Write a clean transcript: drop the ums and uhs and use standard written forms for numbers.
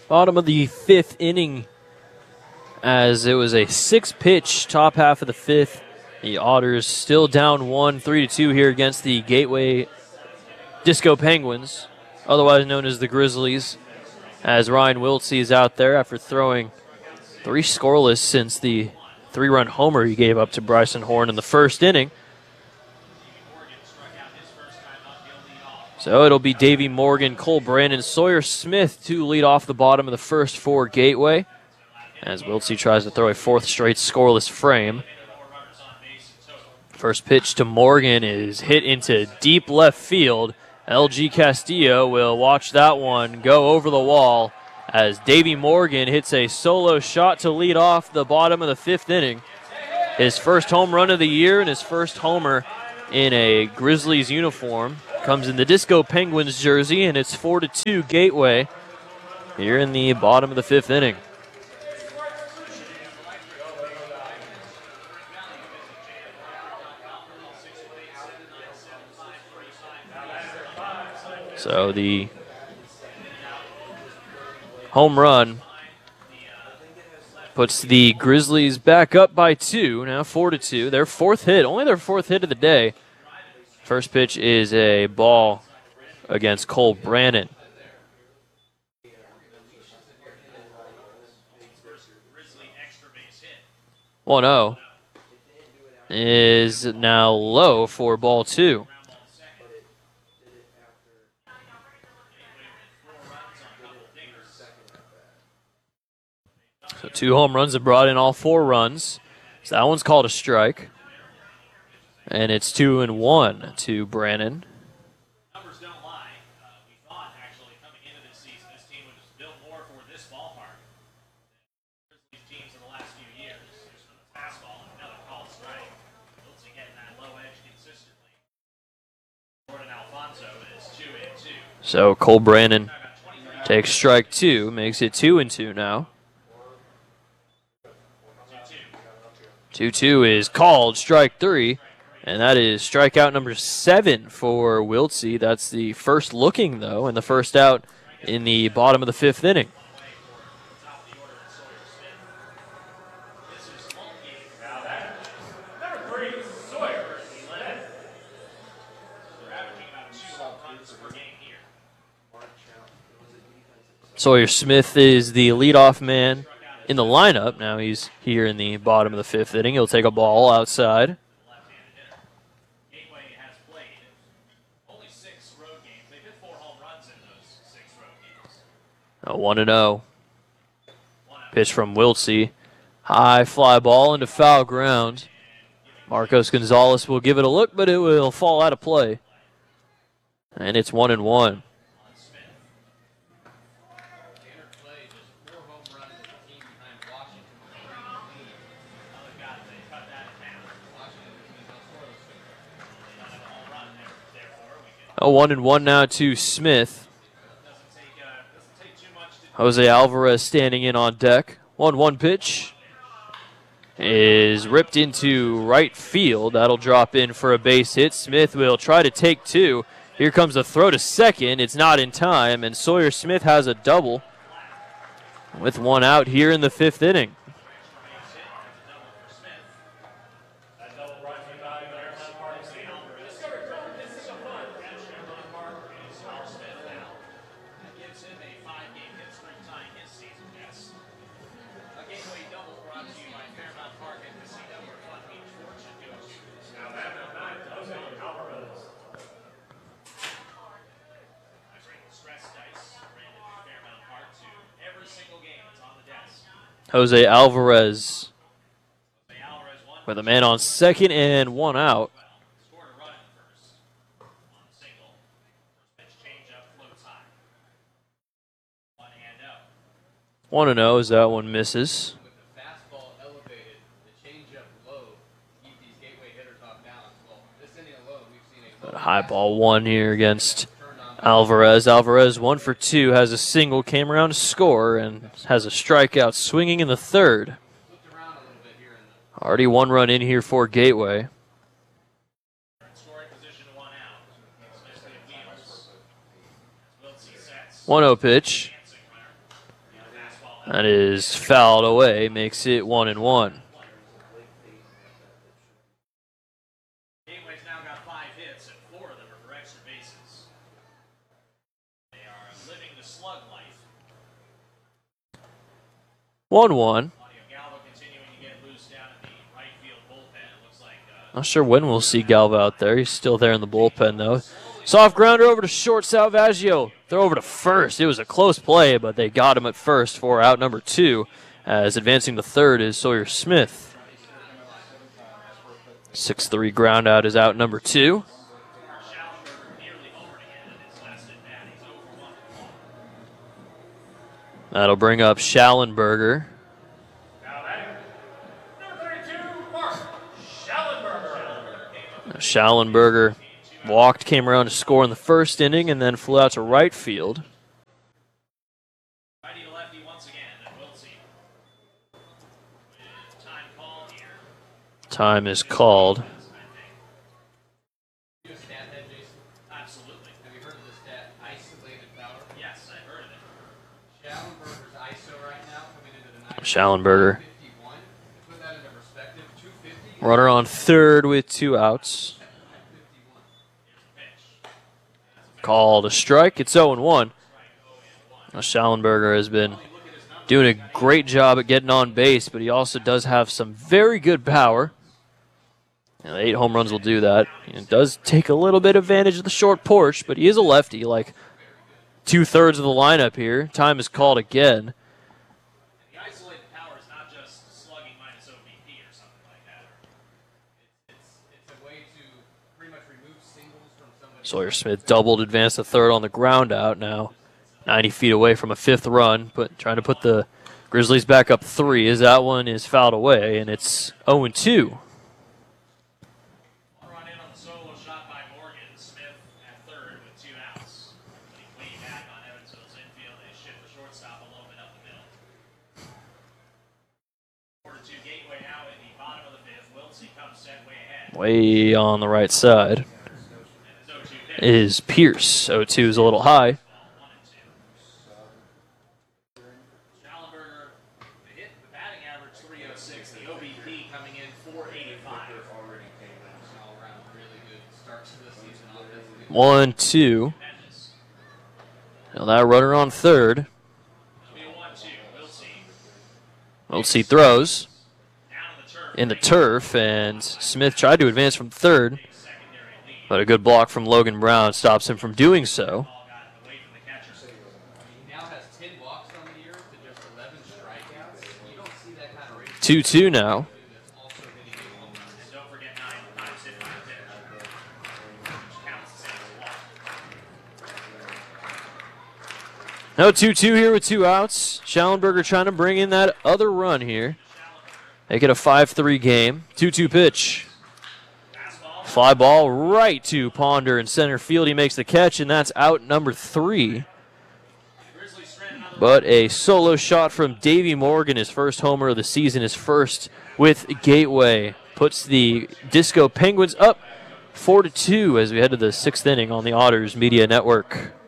Bottom of the fifth inning, as it was a 6-pitch top half of the fifth. The Otters still down 1, 3-2 here against the Gateway Disco Penguins, otherwise known as the Grizzlies, as Ryan Wiltsey is out there after throwing 3 scoreless since the 3-run homer he gave up to Bryson Horn in the first inning. So it'll be Davey Morgan, Cole Brandon, Sawyer Smith to lead off the bottom of the first for Gateway, as Wiltsey tries to throw a 4th straight scoreless frame. First pitch to Morgan is hit into deep left field. LG Castillo will watch that one go over the wall as Davey Morgan hits a solo shot to lead off the bottom of the 5th inning. His first home run of the year and his first homer in a Grizzlies uniform. Comes in the Disco Penguins jersey, and it's 4-2 Gateway here in the bottom of the 5th inning. So the home run puts the Grizzlies back up by 2, now 4-2. Their 4th hit, only their 4th hit of the day. First pitch is a ball against Cole Brandon. 1-0 is now low for ball 2. So 2 home runs have brought in all 4 runs. So that one's called a strike. And it's 2-1 to Brandon. Numbers don't lie. We thought, actually, coming into this season, this team was built more for this ballpark than Grizzlies teams in the last few years. Just for the fastball and another called strike. Wiltsey getting that low edge consistently. Jordan Alfonso is 2-2. So Cole Brandon takes strike 2, makes it 2-2 now. 2-2 is called, strike 3. And that is strikeout number 7 for Wiltsey. That's the first looking, though, and the first out in the bottom of the 5th inning. Sawyer Smith is the leadoff man in the lineup. Now he's here in the bottom of the 5th inning. He'll take a ball outside. A 1-0. Pitch from Wiltsey. High fly ball into foul ground. Marcos Gonzalez will give it a look, but it will fall out of play. And it's 1-1. A 1-1 now to Smith. Jose Alvarez standing in on deck. 1-1 pitch is ripped into right field. That'll drop in for a base hit. Smith will try to take 2. Here comes a throw to second. It's not in time, and Sawyer Smith has a double with 1 out here in the 5th inning. Jose Alvarez with a man on second and 1 out. 1-0 as that one misses. But a high ball 1 here against Alvarez. Alvarez 1 for 2, has a single, came around to score, and has a strikeout swinging in the 3rd. Already 1 run in here for Gateway. 1-0 pitch. That is fouled away, makes it 1-1. Gateway's now got 5 hits, and 4 of them are for extra bases. They are living the slug life. 1-1. Claudio Galvo continuing to get loose down in the right field bullpen. It looks like Not sure when we'll see Galva out there. He's still there in the bullpen, though. Soft grounder over to short, Salvaggio. Throw over to first. It was a close play, but they got him at first for out number 2. As advancing to third is Sawyer Smith. 6-3 ground out is out number 2. That'll bring up Schallenberger. Schallenberger walked, came around to score in the first inning, and then flew out to right field. righty to lefty once again, and we'll see. With time called here. Time is called. You a stat head, Jason? Absolutely. Have you heard of the stat isolated power? Yes, I've heard of it. Schallenberger's ISO right now coming into the ninth. Schallenberger. 51. To put that into perspective, 250. Runner on third with 2 outs. 51. Called a strike. It's 0-1. Now, Schallenberger has been doing a great job at getting on base, but he also does have some very good power. And 8 home runs will do that. It does take a little bit of advantage of the short porch, but he is a lefty, like 2/3 of the lineup here. Time is called again. The isolated power is not just slugging minus OBP or something like that. It's a way to pretty much remove singles from somebody. Sawyer Smith doubled, advanced to third on the ground out now. 90 feet away from a 5th run, trying to put the Grizzlies back up 3 as that one is fouled away, and it's 0-2. Run in on the solo shot by Morgan. Smith at third with 2 outs. But he way back on Evansville's infield. They shift the shortstop a little bit up the middle. 4-2 Gateway now in the bottom of the 5th. Wiltsey comes set way ahead. Way on the right side And his 0-2 pitch. is Pierce. 0-2 is a little high. 1-2. Schallenberger, the hit, the batting average 306. The OBP coming in 485. All around really good start to the season offensively. 1-2. Tremendous. Now that runner on third. It'll be a 1-2. Wiltsey Wiltsey throws down in the turf. in the turf, and Smith tried to advance from third, Secondary lead. but a good block from Logan Brown stops him from doing so. Ball got away from the catcher. He now has 10 walks on the year to just 11 strikeouts. You don't see that kind of rate 2-2 now. that's also hitting big home runs. And don't forget 9 times hit by pitch. Which counts the same as a walk. No 2-2 here with 2 outs. Schallenberger trying to bring in that other run here. Make it a 5-3 game. 2-2 pitch. Fly ball right to Ponder in center field. He makes the catch, and that's out number 3. Grizzlies shred another But a solo shot from Davey Morgan, his first homer of the season, his first with Gateway. Puts the Disco Penguins up 4-2 as we head to the 6th inning on the Otters Media Network.